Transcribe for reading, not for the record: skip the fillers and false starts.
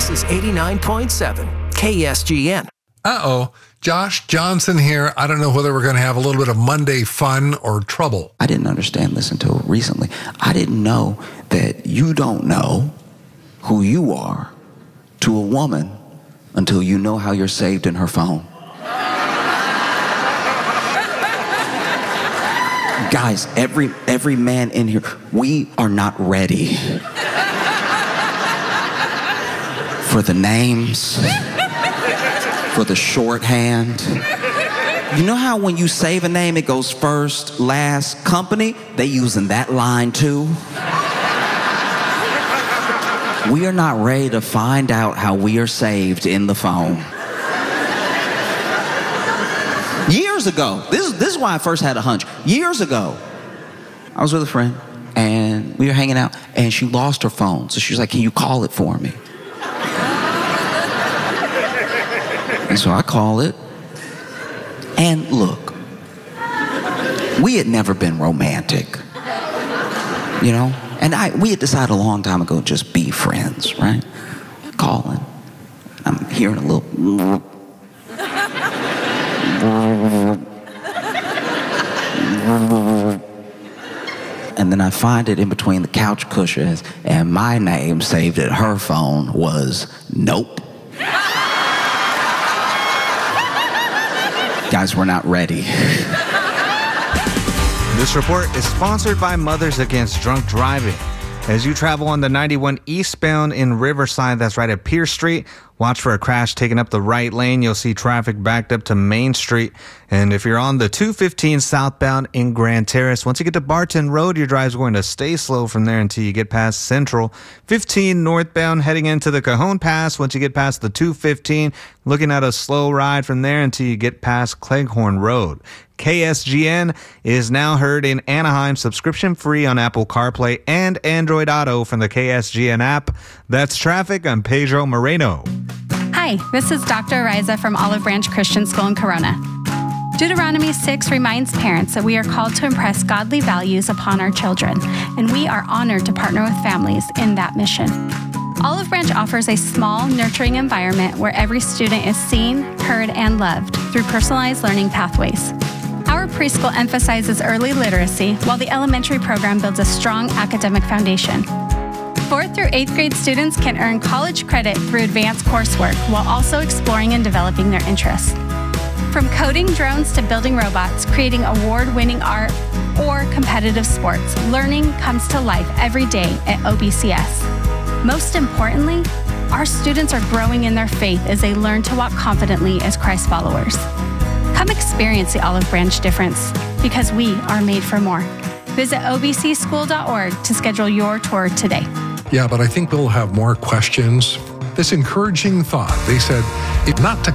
This is 89.7 KSGN. Uh-oh. Josh Johnson here. I don't know whether we're going to have a little bit of Monday fun or trouble. I didn't understand this until recently. I didn't know that you don't know who you are to a woman until you know how you're saved in her phone. Guys, every man in here, we are not ready for the names, for the shorthand. You know how when you save a name, it goes first, last, company? They using that line too. We are not ready to find out how we are saved in the phone. Years ago, this is why I first had a hunch. Years ago, I was with a friend, and we were hanging out, and she lost her phone. So she was like, can you call it for me? And so I call it, and look, we had never been romantic, you know? And we had decided a long time ago, just be friends, right? Calling. I'm hearing a little... And then I find it in between the couch cushions, and my name saved at her phone was Nope. Guys, we're not ready. This report is sponsored by Mothers Against Drunk Driving. As you travel on the 91 eastbound in Riverside, that's right at Pierce Street, watch for a crash taking up the right lane. You'll see traffic backed up to Main Street. And if you're on the 215 southbound in Grand Terrace, once you get to Barton Road, your drive's going to stay slow from there until you get past Central. 15 northbound heading into the Cajon Pass. Once you get past the 215, looking at a slow ride from there until you get past Cleghorn Road. KSGN is now heard in Anaheim, subscription free on Apple CarPlay and Android Auto from the KSGN app. That's traffic. I'm Pedro Moreno. Hi, this is Dr. Ariza from Olive Branch Christian School in Corona. Deuteronomy 6 reminds parents that we are called to impress godly values upon our children, and we are honored to partner with families in that mission. Olive Branch offers a small, nurturing environment where every student is seen, heard, and loved through personalized learning pathways. Our preschool emphasizes early literacy, while the elementary program builds a strong academic foundation. 4th through 8th grade students can earn college credit through advanced coursework while also exploring and developing their interests. From coding drones to building robots, creating award-winning art, or competitive sports, learning comes to life every day at OBCS. Most importantly, our students are growing in their faith as they learn to walk confidently as Christ followers. Come experience the Olive Branch difference, because we are made for more. Visit obcschool.org to schedule your tour today. Yeah, but I think we'll have more questions. This encouraging thought. They said, if not to